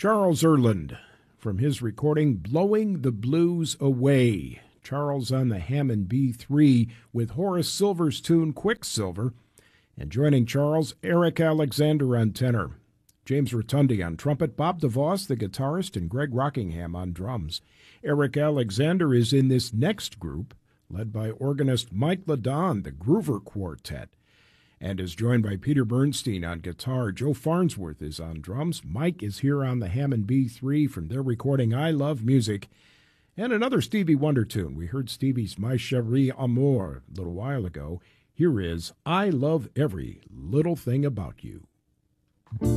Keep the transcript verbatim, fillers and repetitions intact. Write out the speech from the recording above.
Charles Earland from his recording Blowing the Blues Away. Charles on the Hammond B three with Horace Silver's tune Quicksilver. And joining Charles, Eric Alexander on tenor, James Rotundi on trumpet, Bob DeVos, the guitarist, and Greg Rockingham on drums. Eric Alexander is in this next group, led by organist Mike Ladon, the Groover Quartet, and is joined by Peter Bernstein on guitar. Joe Farnsworth is on drums. Mike is here on the Hammond B three from their recording I Love Music. And another Stevie Wonder tune. We heard Stevie's My Cherie Amour a little while ago. Here is I Love Every Little Thing About You.